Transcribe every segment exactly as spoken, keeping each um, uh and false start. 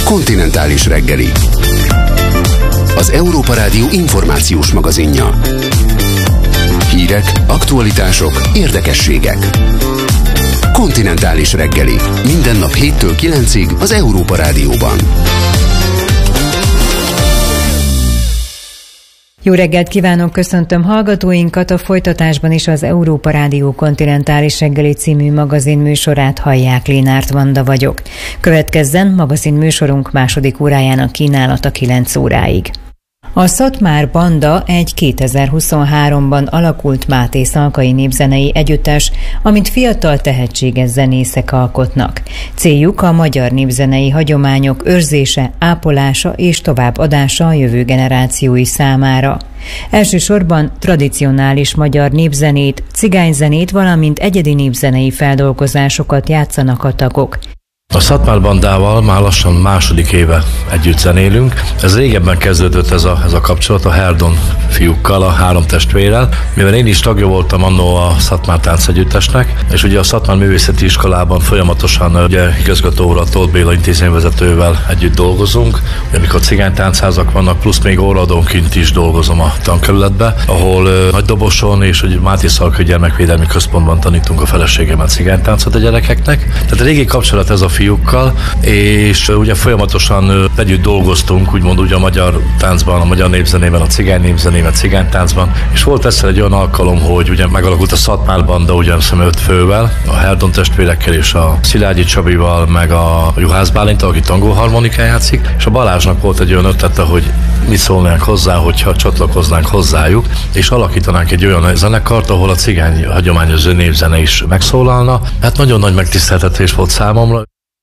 Kontinentális reggeli. Az Európa Rádió információs magazinja. Hírek, aktualitások, érdekességek. Kontinentális reggeli. Minden nap héttől kilencig az Európa Rádióban. Jó reggelt kívánok, köszöntöm hallgatóinkat, a folytatásban is az Európa Rádió Kontinentális reggeli című magazin műsorát hallják, Lénárt Vanda vagyok. Következzen magazin műsorunk második órájának kínálata kilenc óráig. A Szatmár Banda egy kétezer-huszonháromban alakult Máté Szalkai népzenei együttes, amit fiatal tehetséges zenészek alkotnak. Céljuk a magyar népzenei hagyományok őrzése, ápolása és továbbadása a jövő generációi számára. Elsősorban tradicionális magyar népzenét, cigányzenét, valamint egyedi népzenei feldolgozásokat játszanak a tagok. A Szatmár Bandával már lassan második éve együtt zenélünk. Ez régebben kezdődött ez a, ez a kapcsolat a Herdon fiúkkal, a három testvérrel, mivel én is tagja voltam annó a Szatmár Tánc Együttesnek, és ugye a Szatmár Művészeti Iskolában folyamatosan ugye igazgató úr, Tóth Béla intézményvezetővel együtt dolgozunk. Amikor cigánytáncházak vannak, plusz még óraadónként is dolgozom a tankerületbe, ahol uh, Nagydoboson és ugye Máté Szalkai Gyermekvédelmi Központban tanítunk a feleségemmel cigánytáncot a gyerekeknek. Tehát a régi kapcsolat ez a fiúkkal, és ugye folyamatosan együtt dolgoztunk, úgymond ugye a magyar táncban, a magyar népzenében, a cigány népzenében, a cigánytáncban, és volt egyszer egy olyan alkalom, hogy ugye megalakult a Szatmár Banda, ugye öt fővel, a Herdon testvérekkel és a Szilágyi Csabival, meg a Juhász Bálintal, aki tangóharmonikán játszik, és a Balázsnak volt egy olyan ötlete, hogy mit szólnánk hozzá, hogyha csatlakoznánk hozzájuk, és alakítanánk egy olyan zenekart, ahol a cigány hagyományos népzene is megszólalna. Hát nagyon nagy megtiszteltetés volt számomra.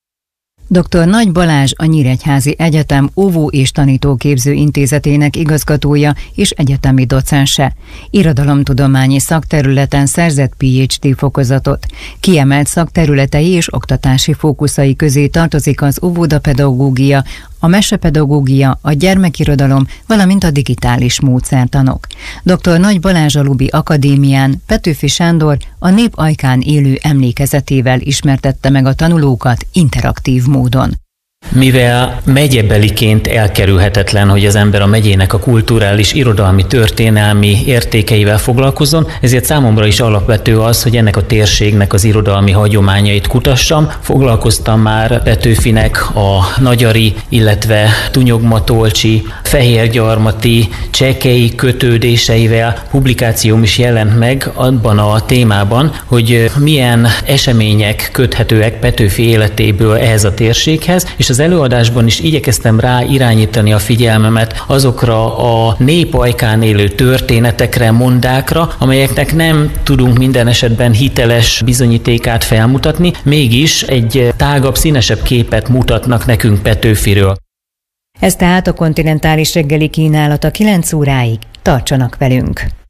doktor Nagy Balázs a Nyíregyházi Egyetem óvó- és tanítóképző intézetének igazgatója és egyetemi docense. Irodalomtudományi szakterületen szerzett pé há dé fokozatot. Kiemelt szakterületei és oktatási fókuszai közé tartozik az óvodapedagógia, a mesepedagógia, a gyermekirodalom, valamint a digitális módszertanok. doktor Nagy Balázs a Lubi Akadémián Petőfi Sándor a nép ajkán élő emlékezetével ismertette meg a tanulókat interaktív módon. Mivel megyebeliként elkerülhetetlen, hogy az ember a megyének a kulturális, irodalmi, történelmi értékeivel foglalkozzon, ezért számomra is alapvető az, hogy ennek a térségnek az irodalmi hagyományait kutassam. Foglalkoztam már Petőfinek a nagyari, illetve Tunyogmatolcsi, fehérgyarmati, csekei kötődéseivel. Publikációm is jelent meg abban a témában, hogy milyen események köthetőek Petőfi életéből ehhez a térséghez, és az előadásban is igyekeztem rá irányítani a figyelmemet azokra a nép ajkán élő történetekre, mondákra, amelyeknek nem tudunk minden esetben hiteles bizonyítékát felmutatni, mégis egy tágabb, színesebb képet mutatnak nekünk Petőfiről. Ez tehát a kontinentális reggeli kínálata kilenc óráig. Tartsanak velünk!